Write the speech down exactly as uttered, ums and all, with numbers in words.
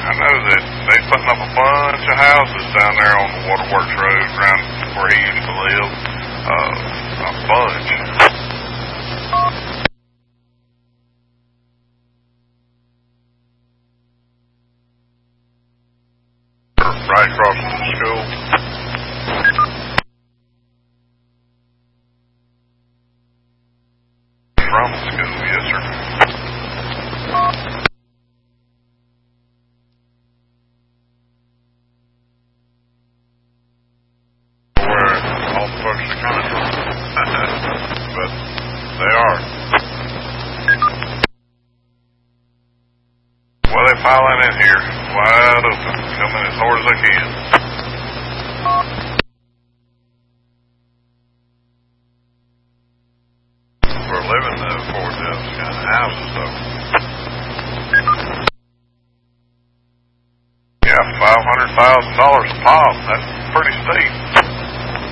I know that they putting up a bunch of houses down there on the Waterworks Road around where he used to live. Uh, a bunch. Right across from the school. From the school, yes, sir. Where all the folks are coming from. But they are. Well, they're piling in here, wide open, coming as hard as they can. For a living, though, for those kind of houses, though. Yeah, five hundred thousand dollars a pop. That's pretty steep.